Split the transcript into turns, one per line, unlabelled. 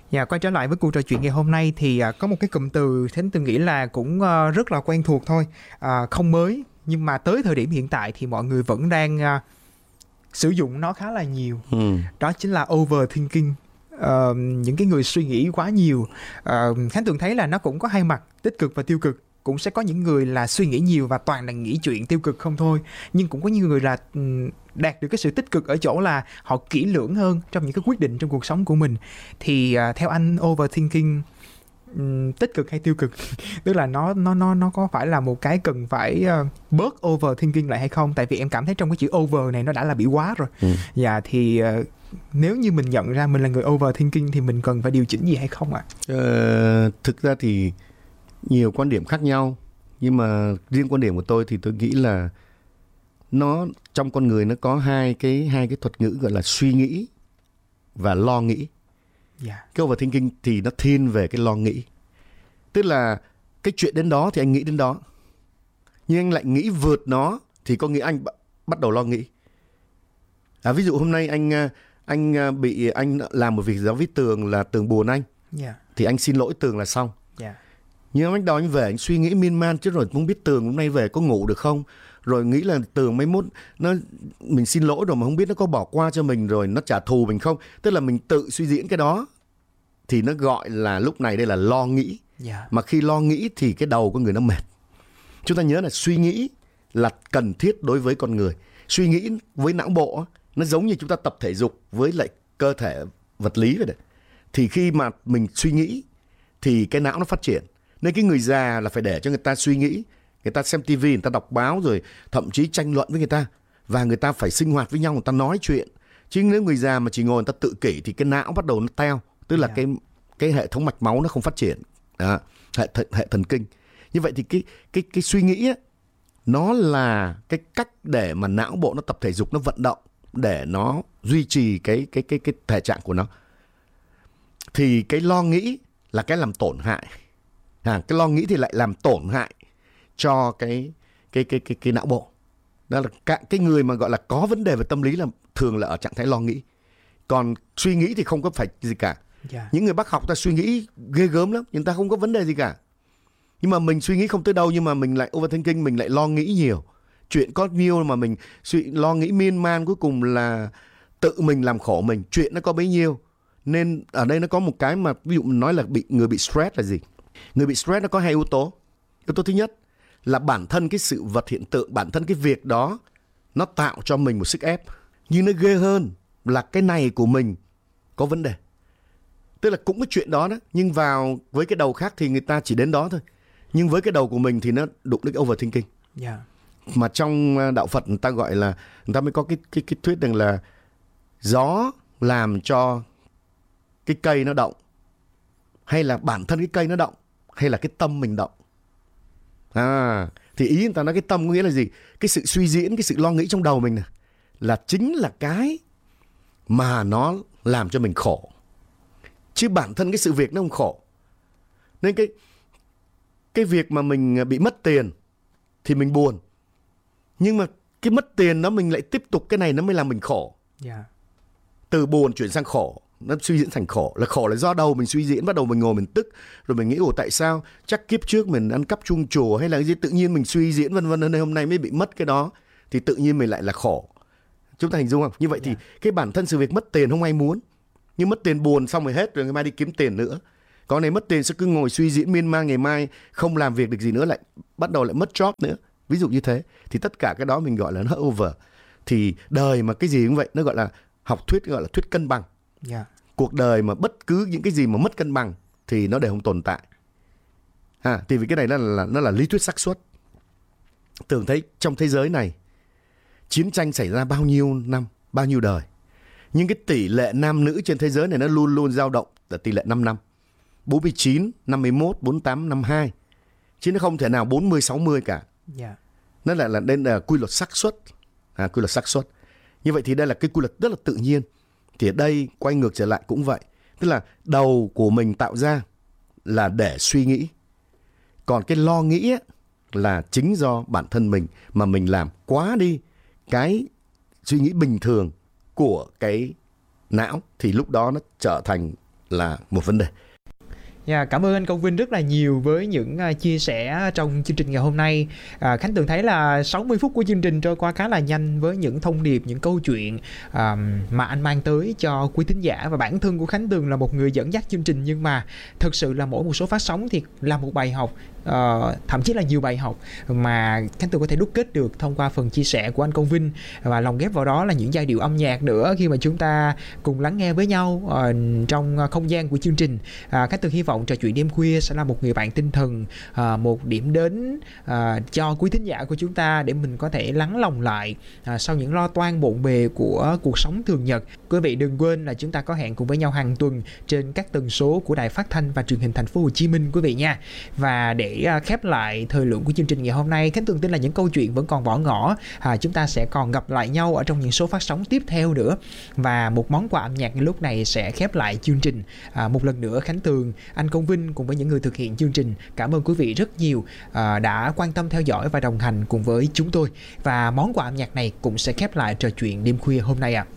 Dạ, quay trở lại với cuộc trò chuyện ngày hôm nay thì có một cái cụm từ Thính tôi nghĩ là cũng rất là quen thuộc thôi, không mới nhưng mà tới thời điểm hiện tại thì mọi người vẫn đang sử dụng nó khá là nhiều. Đó chính là overthinking. Những cái người suy nghĩ quá nhiều. Khánh Tường thấy là nó cũng có hai mặt, tích cực và tiêu cực. Cũng sẽ có những người là suy nghĩ nhiều và toàn là nghĩ chuyện tiêu cực không thôi, nhưng cũng có những người là đạt được cái sự tích cực ở chỗ là họ kỹ lưỡng hơn trong những cái quyết định trong cuộc sống của mình. Thì theo anh, overthinking tích cực hay tiêu cực? Tức là nó có phải là một cái cần phải bớt overthinking lại hay không? Tại vì em cảm thấy trong cái chữ over này nó đã là bị quá rồi. Dạ, thì nếu như mình nhận ra mình là người overthinking thì mình cần phải điều chỉnh gì hay không ạ?
Thực ra thì nhiều quan điểm khác nhau, nhưng mà riêng quan điểm của tôi thì tôi nghĩ là nó trong con người nó có hai cái thuật ngữ gọi là suy nghĩ và lo nghĩ. Cái overthinking thì nó thiên về cái lo nghĩ, tức là cái chuyện đến đó thì anh nghĩ đến đó, nhưng anh lại nghĩ vượt nó thì có nghĩa anh bắt đầu lo nghĩ. Ví dụ hôm nay anh làm một việc gì đó với Tường là Tường buồn anh, thì anh xin lỗi Tường là xong. Nhưng anh đòi anh về, anh suy nghĩ miên man chứ, rồi không biết Tường hôm nay về có ngủ được không, rồi nghĩ là Tường mấy mốt mình xin lỗi rồi mà không biết nó có bỏ qua cho mình rồi nó trả thù mình không. Tức là mình tự suy diễn cái đó thì nó gọi là lúc này đây là lo nghĩ. Mà khi lo nghĩ thì cái đầu con người nó mệt. Chúng ta nhớ là suy nghĩ là cần thiết đối với con người. Suy nghĩ với não bộ nó giống như chúng ta tập thể dục với lại cơ thể vật lý vậy đấy. Thì khi mà mình suy nghĩ thì cái não nó phát triển. Nên cái người già là phải để cho người ta suy nghĩ, người ta xem tivi, người ta đọc báo, rồi thậm chí tranh luận với người ta, và người ta phải sinh hoạt với nhau, người ta nói chuyện. Chứ nếu người già mà chỉ ngồi người ta tự kỷ thì cái não bắt đầu nó teo, tức là cái hệ thống mạch máu nó không phát triển. Hệ thần kinh. Như vậy thì cái suy nghĩ ấy, nó là cái cách để mà não bộ nó tập thể dục, nó vận động để nó duy trì cái thể trạng của nó. Thì cái lo nghĩ là cái làm tổn hại. Cái lo nghĩ thì lại làm tổn hại cho cái não bộ. Đó là cái người mà gọi là có vấn đề về tâm lý là thường là ở trạng thái lo nghĩ. Còn suy nghĩ thì không có phải gì cả. Những người bác học ta suy nghĩ ghê gớm lắm, nhưng ta không có vấn đề gì cả. Nhưng mà mình suy nghĩ không tới đâu, nhưng mà mình lại overthinking, mình lại lo nghĩ nhiều. Chuyện có nhiêu mà mình lo nghĩ miên man, cuối cùng là tự mình làm khổ mình. Chuyện nó có bấy nhiêu. Nên ở đây nó có một cái mà ví dụ mình nói là người bị stress là gì? Người bị stress nó có hai yếu tố. Yếu tố thứ nhất là bản thân cái sự vật hiện tượng, bản thân cái việc đó nó tạo cho mình một sức ép. Nhưng nó ghê hơn là cái này của mình có vấn đề. Tức là cũng cái chuyện đó đó, nhưng vào với cái đầu khác thì người ta chỉ đến đó thôi. Nhưng với cái đầu của mình thì nó đụng đến cái overthinking. Mà trong đạo Phật người ta gọi là, người ta mới có cái thuyết rằng là gió làm cho cái cây nó động, hay là bản thân cái cây nó động, hay là cái tâm mình động. Thì ý người ta nói cái tâm có nghĩa là gì? Cái sự suy diễn, cái sự lo nghĩ trong đầu mình này, là chính là cái mà nó làm cho mình khổ. Chứ bản thân cái sự việc nó không khổ. Nên cái việc mà mình bị mất tiền thì mình buồn. Nhưng mà cái mất tiền đó mình lại tiếp tục cái này nó mới làm mình khổ. Từ buồn chuyển sang khổ, nó suy diễn thành khổ. Khổ là do đầu mình suy diễn, bắt đầu mình ngồi mình tức, rồi mình nghĩ tại sao chắc kiếp trước mình ăn cắp chuông chùa hay là cái gì, tự nhiên mình suy diễn vân vân, nên hôm nay mới bị mất cái đó, thì tự nhiên mình lại là khổ. Chúng ta hình dung không? Như vậy thì cái bản thân sự việc mất tiền không ai muốn, nhưng mất tiền buồn xong rồi hết, rồi ngày mai đi kiếm tiền nữa. Còn này mất tiền sẽ cứ ngồi suy diễn miên man, ngày mai không làm việc được gì nữa, lại bắt đầu lại mất job nữa. Ví dụ như thế. Thì tất cả cái đó mình gọi là nó over. Thì đời mà cái gì cũng vậy, nó gọi là học thuyết, gọi là thuyết cân bằng. Cuộc đời mà bất cứ những cái gì mà mất cân bằng thì nó đều không tồn tại. Thì vì cái này nó là lý thuyết xác suất. Tưởng thấy trong thế giới này chiến tranh xảy ra bao nhiêu năm, bao nhiêu đời, nhưng cái tỷ lệ nam nữ trên thế giới này nó luôn luôn dao động là tỷ lệ 5-5, 49, 51, 48, 52. Chứ nó không thể nào 40, 60 cả. Nó là đây là quy luật xác suất. Quy luật xác suất. Như vậy thì đây là cái quy luật rất là tự nhiên. Thì ở đây quay ngược trở lại cũng vậy. Tức là đầu của mình tạo ra là để suy nghĩ. Còn cái lo nghĩ ấy, là chính do bản thân mình mà mình làm quá đi cái suy nghĩ bình thường của cái não, thì lúc đó nó trở thành là một vấn đề.
Cảm ơn anh Công Vinh rất là nhiều với những chia sẻ trong chương trình ngày hôm nay. Khánh Tường thấy là 60 phút của chương trình trôi qua khá là nhanh với những thông điệp, những câu chuyện mà anh mang tới cho quý thính giả. Và bản thân của Khánh Tường là một người dẫn dắt chương trình, nhưng mà thực sự là mỗi một số phát sóng thì là một bài học, thậm chí là nhiều bài học mà Khánh Tường có thể đúc kết được thông qua phần chia sẻ của anh Công Vinh, và lồng ghép vào đó là những giai điệu âm nhạc nữa khi mà chúng ta cùng lắng nghe với nhau trong không gian của chương trình. Khánh Tường hy vọng trò chuyện đêm khuya sẽ là một người bạn tinh thần, một điểm đến cho quý thính giả của chúng ta để mình có thể lắng lòng lại sau những lo toan bộn bề của cuộc sống thường nhật. Quý vị đừng quên là chúng ta có hẹn cùng với nhau hàng tuần trên các tần số của Đài Phát thanh và Truyền hình Thành phố Hồ Chí Minh quý vị nha. Và để khép lại thời lượng của chương trình ngày hôm nay, Khánh Tường tin là những câu chuyện vẫn còn bỏ ngỏ. Chúng ta sẽ còn gặp lại nhau ở trong những số phát sóng tiếp theo nữa. Và một món quà âm nhạc lúc này sẽ khép lại chương trình. Một lần nữa Khánh Tường, anh Công Vinh cùng với những người thực hiện chương trình, cảm ơn quý vị rất nhiều đã quan tâm theo dõi và đồng hành cùng với chúng tôi. Và món quà âm nhạc này cũng sẽ khép lại trò chuyện đêm khuya hôm nay ạ.